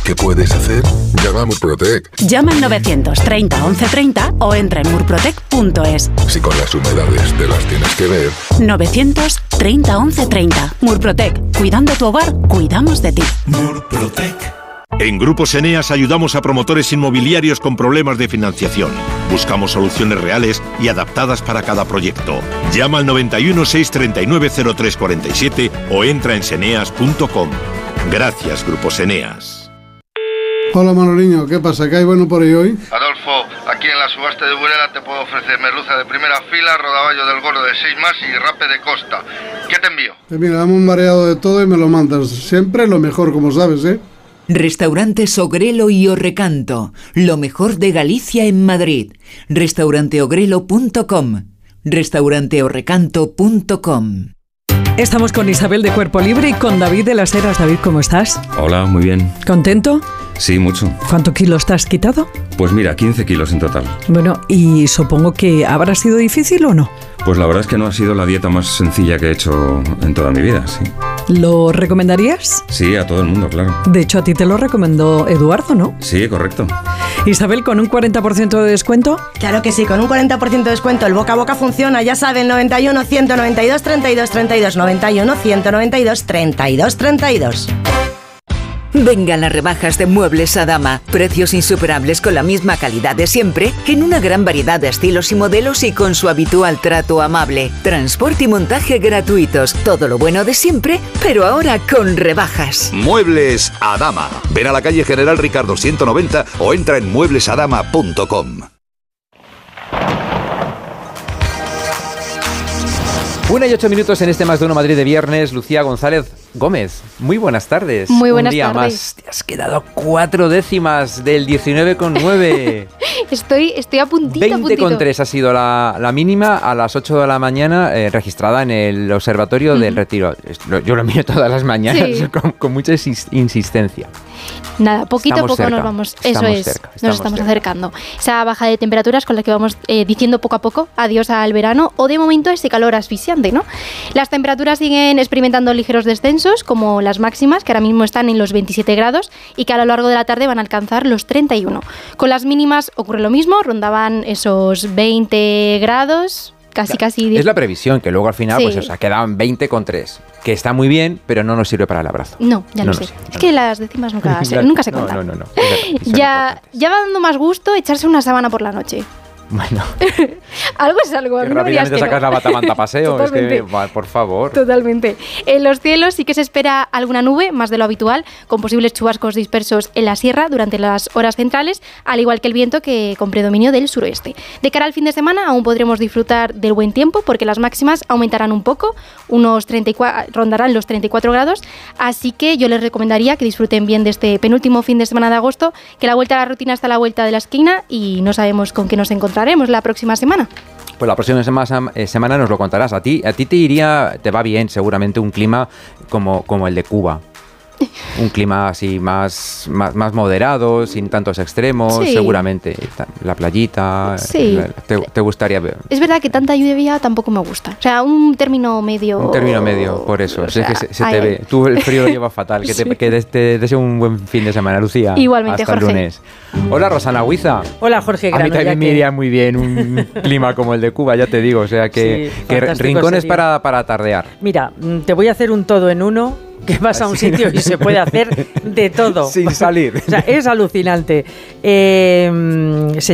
¿Qué puedes hacer? Llama a Murprotec. Llama al 930 1130 o entra en murprotec.es. Si con las humedades te las tienes que ver. 930 1130. Murprotec. Cuidando tu hogar, cuidamos de ti. Murprotec. En Grupos Eneas ayudamos a promotores inmobiliarios con problemas de financiación. Buscamos soluciones reales y adaptadas para cada proyecto. Llama al 91 639 0347 o entra en seneas.com. Gracias, Grupos Eneas. Hola Manoliño, ¿qué pasa? ¿Qué hay bueno por ahí hoy? Adolfo, aquí en la subasta de Burela te puedo ofrecer merluza de primera fila, rodaballo del gordo de 6 más y rape de costa. ¿Qué te envío? Mira, dame un variado de todo y me lo mandas. Siempre lo mejor, como sabes, ¿eh? Restaurantes Ogrelo y Orrecanto, lo mejor de Galicia en Madrid. Restauranteogrelo.com, restauranteorrecanto.com. Estamos con Isabel de Cuerpo Libre y con David de las Heras. David, ¿cómo estás? Hola, muy bien. ¿Contento? Sí, mucho. ¿Cuántos kilos te has quitado? Pues mira, 15 kilos en total. Bueno, y supongo que habrá sido difícil o no. Pues la verdad es que no ha sido la dieta más sencilla que he hecho en toda mi vida, sí. ¿Lo recomendarías? Sí, a todo el mundo, claro. De hecho, a ti te lo recomendó Eduardo, ¿no? Sí, correcto. Isabel, ¿con un 40% de descuento? Claro que sí, con un 40% de descuento el boca a boca funciona, ya saben, 91 192 32 32, 91 192 32 32. Vengan las rebajas de Muebles Adama. Precios insuperables con la misma calidad de siempre, en una gran variedad de estilos y modelos y con su habitual trato amable. Transporte y montaje gratuitos. Todo lo bueno de siempre, pero ahora con rebajas. Muebles Adama. Ven a la calle General Ricardo 190 o entra en mueblesadama.com. 1:08 en este Más de Uno Madrid de viernes. Lucía González Gómez, muy buenas tardes. Muy buenas tardes. Un día tardes. más. Te has quedado 4 décimas del 19,9. Estoy a puntito, 20,3 ha sido la mínima a las 8 de la mañana, registrada en el Observatorio del Retiro. Yo lo miro todas las mañanas, sí. con mucha insistencia. Nada, poquito Estamos a poco cerca. nos vamos. Estamos Eso es, cerca, nos estamos acercando. Esa baja de temperaturas con la que vamos diciendo poco a poco adiós al verano o de momento ese calor asfixiante, ¿no? Las temperaturas siguen experimentando ligeros descensos, como las máximas, que ahora mismo están en los 27 grados y que a lo largo de la tarde van a alcanzar los 31. Con las mínimas ocurre lo mismo, rondaban esos 20 grados... Casi 10. Es la previsión, que luego al final, sí. Pues o sea, quedaban 20,3, que está muy bien, pero no nos sirve para el abrazo. No, ya lo sé. Es que las décimas nunca se cuentan. No. Ya va dando más gusto echarse una sábana por la noche. Bueno. Algo es algo. Que rápidamente sacas la batamanta paseo. Totalmente. Es que, por favor. Totalmente. En los cielos sí que se espera alguna nube, más de lo habitual, con posibles chubascos dispersos en la sierra durante las horas centrales, al igual que el viento que con predominio del suroeste. De cara al fin de semana aún podremos disfrutar del buen tiempo porque las máximas aumentarán un poco, rondarán los 34 grados, así que yo les recomendaría que disfruten bien de este penúltimo fin de semana de agosto, que la vuelta a la rutina está a la vuelta de la esquina y no sabemos con qué nos encontraremos la próxima semana. Pues la próxima semana nos lo contarás. A ti te va bien seguramente un clima como el de Cuba. Un clima así más moderado, sin tantos extremos, sí. Seguramente. La playita, sí. Te gustaría ver. Es verdad que tanta lluvia tampoco me gusta. O sea, un término medio. Un término medio, por eso. O sea, es que se te ve. Tú el frío lo llevas fatal. Que, sí. que te deseo un buen fin de semana, Lucía. Igualmente, hasta Jorge. El lunes. Hola, Rosana Huiza. Hola, Jorge Grano. A mí también me iría muy bien un clima como el de Cuba, ya te digo. O sea, que rincones para tardear. Mira, te voy a hacer un todo en uno. Que vas a un sitio y se puede hacer de todo. Sin salir. O sea, es alucinante.